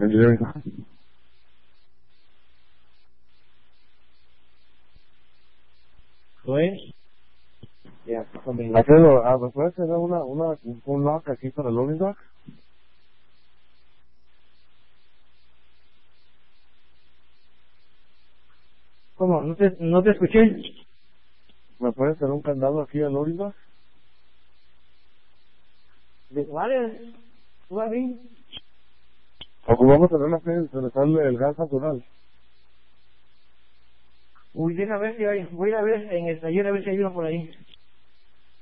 Pues, Ya, Alfredo, ¿me puedes hacer un lock aquí para el loading dock? ¿cómo? No te escuché. ¿Me puedes hacer un candado aquí al loading dock? Vale, va bien. O como vamos a tener una fe, se le sale el gas natural. Uy, deja ver si hay, voy a ver en el taller a ver si hay uno por ahí.